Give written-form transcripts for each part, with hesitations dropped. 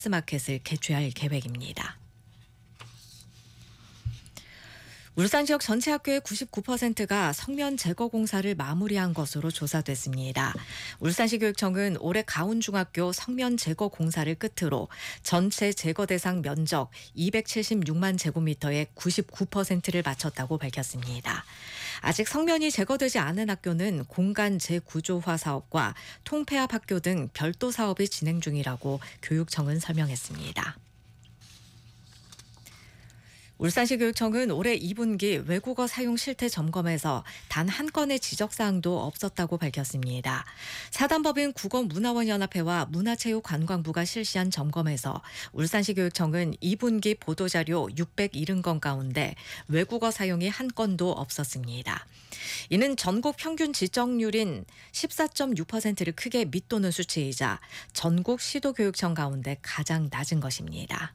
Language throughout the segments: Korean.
마켓을 개최할 계획입니다. 울산 지역 전체 학교의 99%가 성면 제거 공사를 마무리한 것으로 조사됐습니다. 울산시 교육청은 올해 가운중학교 성면 제거 공사를 끝으로 전체 제거 대상 면적 276만 제곱미터의 99%를 마쳤다고 밝혔습니다. 아직 성면이 제거되지 않은 학교는 공간 재구조화 사업과 통폐합 학교 등 별도 사업이 진행 중이라고 교육청은 설명했습니다. 울산시 교육청은 올해 2분기 외국어 사용 실태 점검에서 단 한 건의 지적사항도 없었다고 밝혔습니다. 사단법인 국어문화원연합회와 문화체육관광부가 실시한 점검에서 울산시 교육청은 2분기 보도자료 670건 가운데 외국어 사용이 한 건도 없었습니다. 이는 전국 평균 지적률인 14.6%를 크게 밑도는 수치이자 전국 시도교육청 가운데 가장 낮은 것입니다.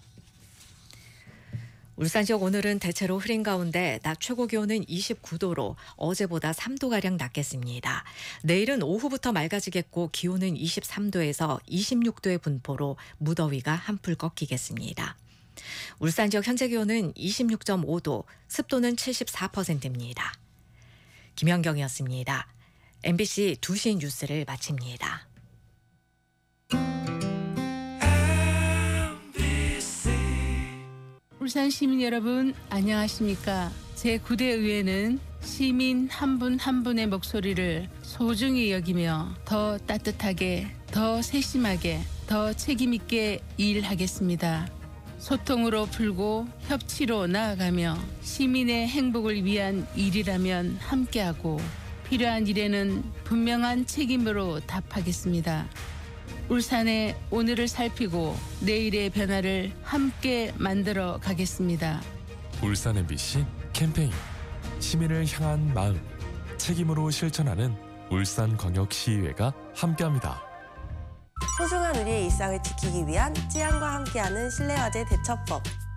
울산 지역 오늘은 대체로 흐린 가운데 낮 최고 기온은 29도로 어제보다 3도가량 낮겠습니다. 내일은 오후부터 맑아지겠고 기온은 23도에서 26도의 분포로 무더위가 한풀 꺾이겠습니다. 울산 지역 현재 기온은 26.5도, 습도는 74%입니다. 김현경이었습니다. MBC 2시 뉴스를 마칩니다. 울산 시민 여러분 안녕하십니까? 제9대 의회는 시민 한 분 한 분의 목소리를 소중히 여기며 더 따뜻하게, 더 세심하게, 더 책임있게 일하겠습니다. 소통으로 풀고 협치로 나아가며 시민의 행복을 위한 일이라면 함께하고 필요한 일에는 분명한 책임으로 답하겠습니다. 울산의 오늘을 살피고 내일의 변화를 함께 만들어 가겠습니다. 울산 MBC 캠페인 시민을 향한 마음 책임으로 실천하는 울산광역시의회가 함께합니다. 소중한 우리의 일상을 지키기 위한 찌양과 함께하는 실내화재 대처법.